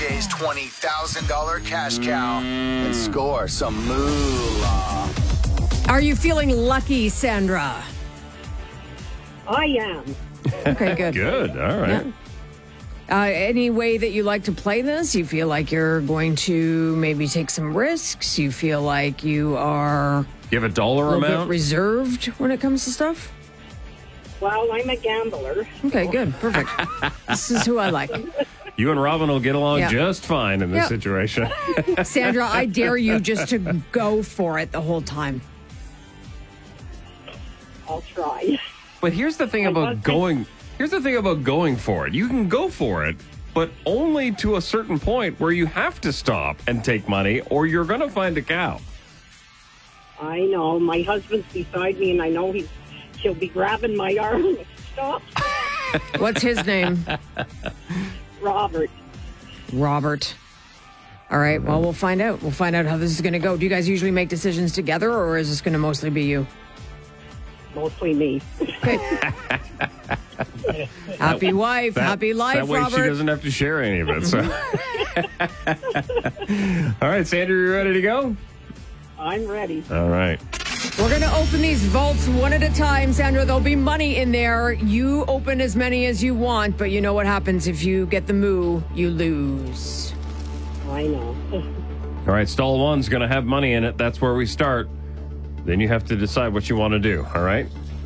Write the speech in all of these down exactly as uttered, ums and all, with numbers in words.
J's twenty thousand dollars cash cow and score some moolah. Are you feeling lucky, Sandra? I am. Okay, good. Good. All right. Yeah. Uh, any way that you like to play this? You feel like you're going to maybe take some risks? You feel like you are You have a dollar a little amount? bit reserved when it comes to stuff? Well, I'm a gambler. Okay, good. Perfect. This is who I like. You and Robin will get along Yeah. just fine in this Yeah. situation. Sandra, I dare you just to go for it the whole time. I'll try. But here's the thing My about husband- going. Here's the thing about going for it. You can go for it, but only to a certain point where you have to stop and take money, or you're going to find a cow. I know. My husband's beside me, and I know he's, he'll be grabbing my arm. Stop. What's his name? Robert. Robert. All right, well, we'll find out. We'll find out how this is going to go. Do you guys usually make decisions together, or is this going to mostly be you? Mostly me. Okay. Happy wife, That- happy life, That way Robert. she doesn't have to share any of it. So, all right, Sandra, you ready to go? I'm ready. All right. We're going to open these vaults one at a time, Sandra. There'll be money in there. You open as many as you want, but you know what happens if you get the moo, you lose. I know. All right, stall one's going to have money in it. That's where we start. Then you have to decide what you want to do. All right.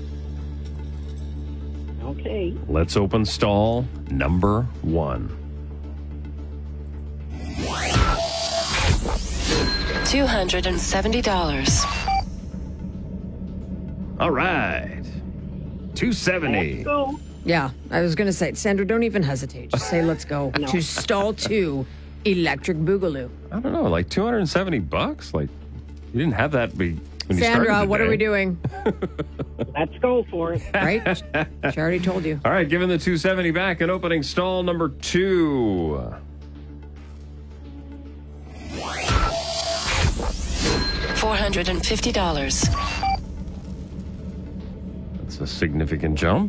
Okay. Let's open stall number one. two hundred seventy dollars. All right. two seventy. Let's go. Yeah, I was going to say, Sandra, don't even hesitate. Just say, let's go No. to stall two, Electric Boogaloo. I don't know, like two hundred seventy bucks? Like, you didn't have that be when you started Sandra, the what are day. we doing? Let's go for it. Right? She already told you. All right, giving the two seventy back and opening stall number two. four hundred fifty dollars. That's a significant jump.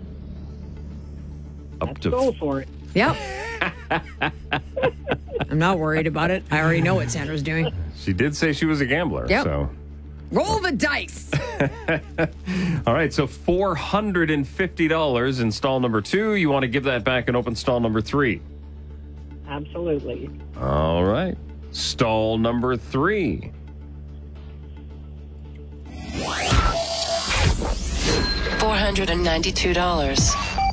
Up Let's to go for it. Yep. I'm not worried about it. I already know what Sandra's doing. She did say she was a gambler. Yep. So, Roll the dice. all right. So four hundred fifty dollars in stall number two. You want to give that back and open stall number three. Absolutely. All right. Stall number three. four hundred ninety-two dollars.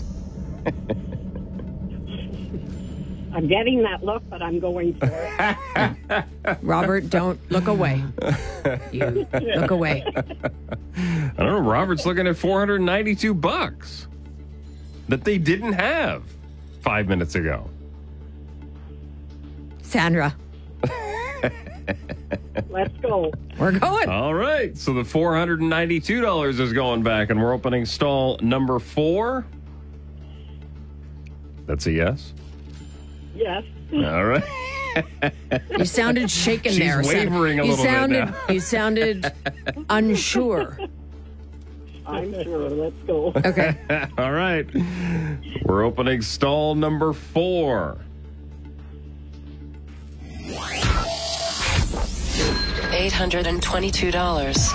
I'm getting that look, but I'm going for it. Robert, don't look away. You look away. I don't know. Robert's looking at four hundred ninety-two bucks that they didn't have five minutes ago. Sandra, Let's go. we're going. All right. So the four hundred ninety-two dollars is going back, and we're opening stall number four. That's a yes. Yes. All right. You sounded shaken She's there. Sandra. wavering a you little bit sounded, now. You sounded unsure. I'm sure. Let's go. Okay. All right. We're opening stall number four. eight hundred twenty-two dollars.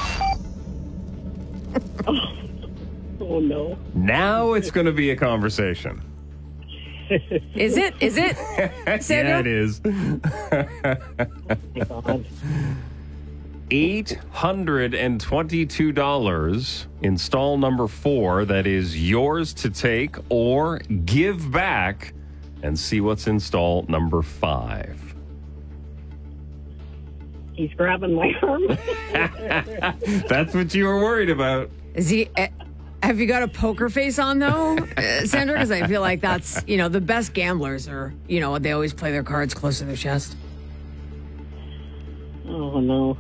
Oh, no. Now it's going to be a conversation. Is it? Is it? Sandra? Yeah, it is. God. eight hundred twenty-two dollars in stall number four. That is yours to take or give back, and see what's in stall number five. He's grabbing my arm. That's what you were worried about. Is he? Uh, have you got a poker face on though, uh, Sandra? Because I feel like that's, you know, the best gamblers are, you know, they always play their cards close to their chest. Oh, no.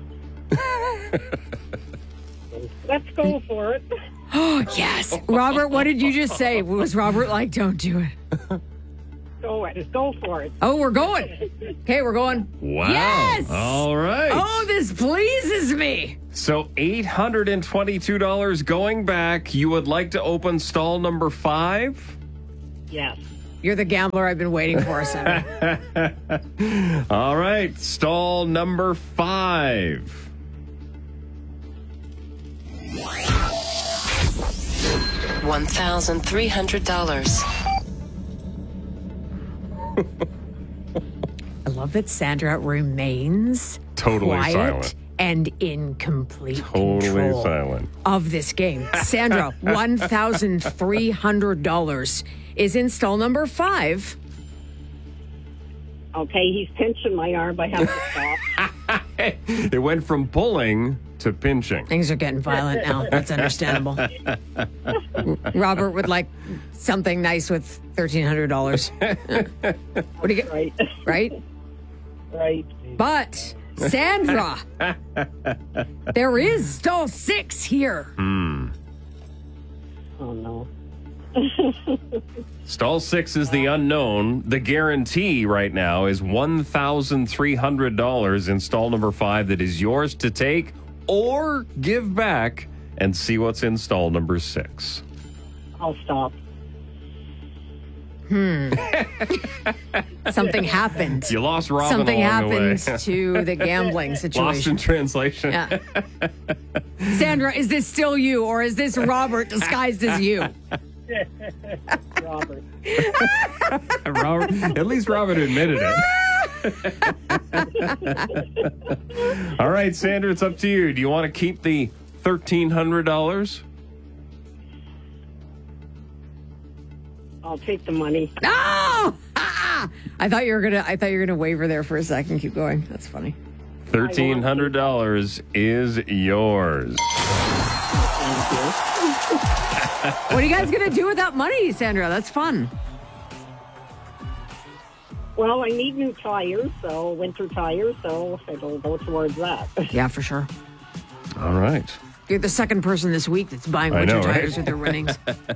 Let's go for it. Oh yes, Robert. What did you just say? Was Robert like, "Don't do it"? Go it. Go for it. Oh, we're going. Okay, we're going. Wow. Yes. All right. Oh, this pleases me. So eight hundred twenty-two dollars going back. You would like to open stall number five? Yes. You're the gambler I've been waiting for, Sandra. All right, stall number five. one thousand three hundred dollars. I love that Sandra remains Totally quiet silent. and in complete Totally control silent. of this game. Sandra, one thousand three hundred dollars is in stall number five. Okay, he's pinching my arm. I have to stop. It went from pulling to pinching. Things are getting violent now. That's understandable. Robert would like something nice with thirteen hundred dollars. What do you get? Right. Right? Right. But, Sandra, there is stall six here. Hmm. Oh, no. Stall six is the unknown. The guarantee right now is one thousand three hundred dollars in stall number five that is yours to take or give back, and see what's in stall number six. I'll stop. Something happened. You lost Robin Something along the way. happened to the gambling Lost in situation. translation. Yeah. Sandra, is this still you, or is this Robert disguised as you? Robert. Robert, at least Robert admitted it. All right, Sandra, it's up to you. Do you want to keep the thirteen hundred dollars? I'll take the money. No! Ah! I thought you were gonna. I thought you were gonna waver there for a second. Keep going. That's funny. thirteen hundred dollars is yours. Thank you. What are you guys gonna do with that money, Sandra? That's fun. Well, I need new tires, so winter tires, so it'll go towards that. Yeah, for sure. All right. You're the second person this week that's buying I winter know, right? tires with their winnings.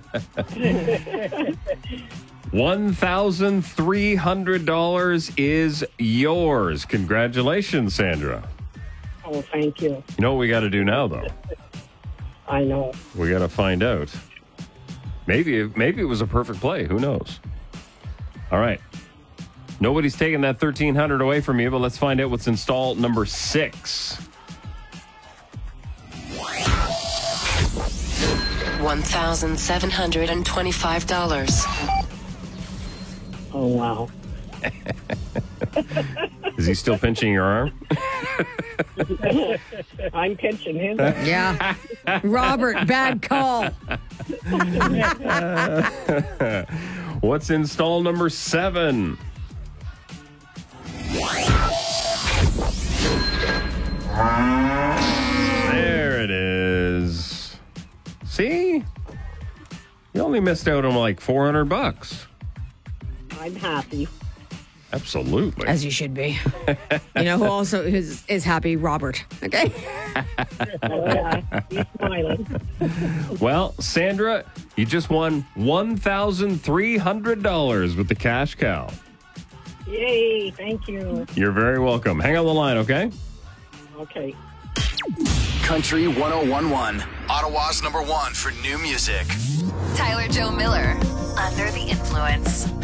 one thousand three hundred dollars is yours. Congratulations, Sandra. Oh, thank you. You know what we got to do now, though? I know. We got to find out. Maybe, maybe it was a perfect play. Who knows? All right. Nobody's taking that thirteen hundred dollars away from you, but let's find out what's in stall number six. one thousand seven hundred twenty-five dollars. Oh, wow. Is he still pinching your arm? I'm pinching his. Yeah. Robert, bad call. What's in stall number seven? There it is. See? You only missed out on like four hundred bucks. I'm happy. Absolutely. As you should be. You know who also is, is happy? Robert. Okay? Oh, yeah. He's smiling. Well, Sandra, you just won one thousand three hundred dollars with the cash cow. Yay. Thank you. You're very welcome. Hang on the line, okay? Okay. Country one oh one one, Ottawa's number one for new music. Tyler Joe Miller, Under the Influence.